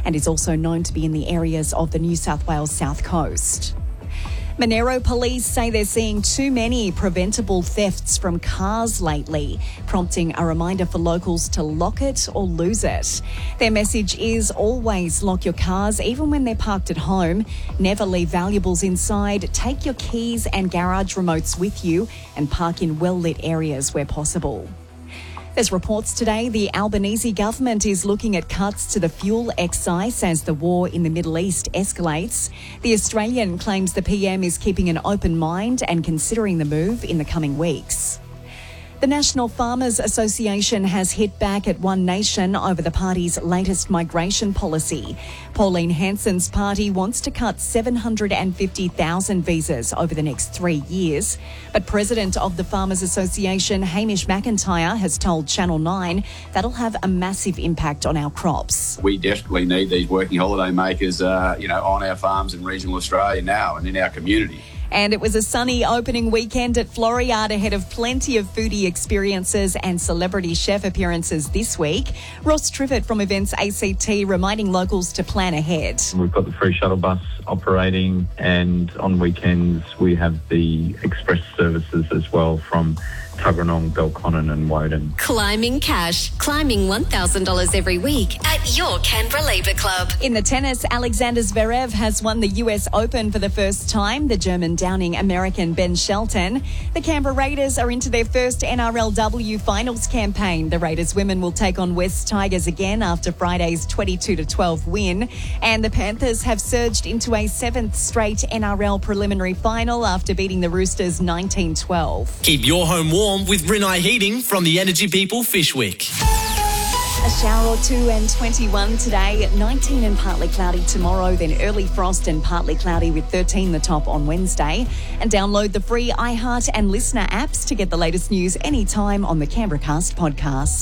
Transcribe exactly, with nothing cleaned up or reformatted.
and is also known to be in the areas of the New South Wales South Coast. Monero police say they're seeing too many preventable thefts from cars lately, prompting a reminder for locals to lock it or lose it. Their message is always lock your cars, even when they're parked at home. Never leave valuables inside. Take your keys and garage remotes with you and park in well-lit areas where possible. There's reports today the Albanese government is looking at cuts to the fuel excise as the war in the Middle East escalates. The Australian claims the P M is keeping an open mind and considering the move in the coming weeks. The National Farmers Association has hit back at One Nation over the party's latest migration policy. Pauline Hanson's party wants to cut seven hundred fifty thousand visas over the next three years. But President of the Farmers Association, Hamish McIntyre, has told Channel nine that'll have a massive impact on our crops. We desperately need these working holiday makers, uh, you know, on our farms in regional Australia now and in our community. And it was a sunny opening weekend at Floriade ahead of plenty of foodie experiences and celebrity chef appearances this week. Ross Trivett from Events A C T reminding locals to plan ahead. We've got the free shuttle bus operating, and on weekends we have the express services as well from Tuggeranong, Belconnen and Woden. Climbing cash. Climbing one thousand dollars every week at your Canberra Labour Club. In the tennis, Alexander Zverev has won the U S Open for the first time. The German downing American Ben Shelton. The Canberra Raiders are into their first N R L W finals campaign. The Raiders women will take on West Tigers again after Friday's twenty-two to twelve win. And the Panthers have surged into a seventh straight N R L preliminary final after beating the Roosters nineteen twelve. Keep your home warm with Rinnai Heating from the Energy People Fishwick. A shower or two and twenty-one today, nineteen and partly cloudy tomorrow, then early frost and partly cloudy with thirteen the top on Wednesday. And download the free iHeart and Listener apps to get the latest news anytime on the Canberra Cast podcast.